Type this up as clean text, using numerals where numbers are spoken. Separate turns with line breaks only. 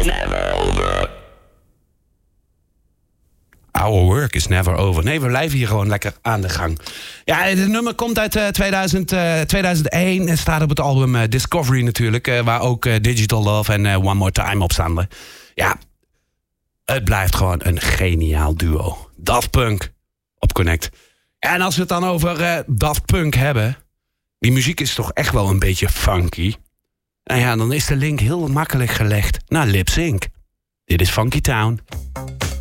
Our work is never over. Nee, we blijven hier gewoon lekker aan de gang. Ja, het nummer komt uit 2001 en staat op het album Discovery natuurlijk. Waar ook Digital Love en One More Time op staan. Ja, het blijft gewoon een geniaal duo. Daft Punk op Connect. En als we het dan over Daft Punk hebben, die muziek is toch echt wel een beetje funky. Nou ja, dan is de link heel makkelijk gelegd naar Lip Sync. Dit is Funky Town.